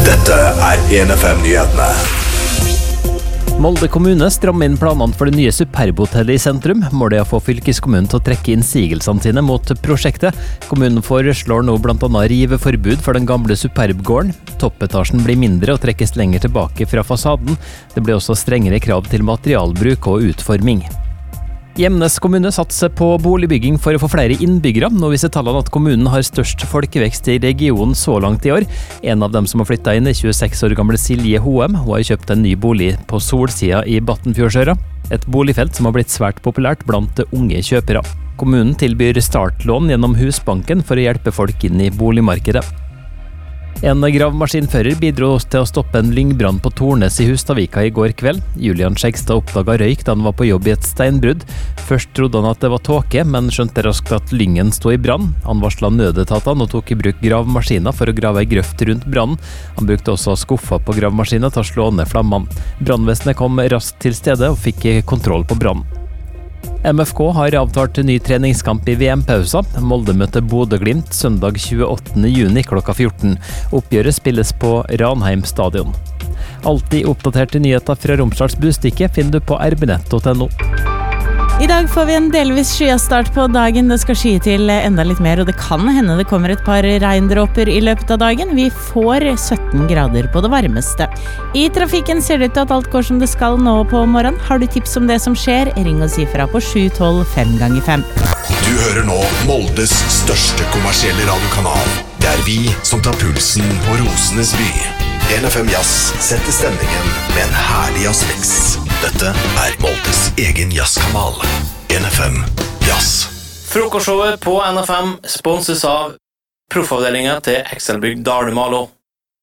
Dette 1FM-nyhetene. Molde kommune strammer inn planene for det nye Superb-hotellet i sentrum. Målet er å få fylkeskommunen til å trekke innsigelsene sine mot prosjektet. Kommunen foreslår nå blant annet riveforbud for den gamle Superb-gården. Toppetasjen blir mindre og trekkes lenger tilbake fra fasaden. Det blir også strengere krav til materialbruk og utforming. Gjemnes kommune satser på boligbygging for å få flere innbyggere. Nå viser tallene at kommunen har størst folkevekst i regionen så langt i år. En av dem som har flyttet inn er 26 år gamle Silje Hoem. Hun har kjøpt en ny bolig på Solsida i Battenfjordsøra. Et boligfelt som har blitt svært populært blant unge kjøpere. Kommunen tilbyr startlån gjennom Husbanken for å hjelpe folk inn i boligmarkedet. En gravemaskinfører bidro til å stoppe en lyngbrann på Tornes i Hustadvika i går kveld. Julian Skjegstad oppdaget røyk da han var på jobb i et steinbrudd. Først trodde han at det var tåke, men skjønte raskt at lyngen sto i brann. Han varslet nødetatene og tok i bruk gravemaskiner for å grave en grøft rundt brannen. Han brukte også skuffer på gravemaskinen til å slå ned flammene. Brannvesenet kom raskt til stedet og fikk kontroll på brannen. MFK har avtalt ny treningskamp i VM-pausa. Molde møter Bodø/Glimt søndag 28. juni klokka 14. Oppgjøret spilles på Ranheim stadion. Alltid oppdaterte nyheter fra Romsdals Bustikke finner du på rbnett.no. I dag får vi en delvis skyastart på dagen. Det skal sky til enda litt mer, og det kan hende det kommer et par regndråper i løpet av dagen. Vi får 17 grader på det varmeste. I trafikken ser det ut til at alt går som det skal nå på morgenen. Har du tips om det som skjer? Ring og si fra på 712 5x5. Du hører nå Moldes største kommersielle radiokanal. Det er vi som tar pulsen på Rosenes by. 1FM Jazz setter stemningen med en herlig jazzmix. Dette er Moldes egen jazzkanal. 1FM Jazz. Frokostshowet på NFM sponses av proffavdelingen til Excelbygg Dalmalo.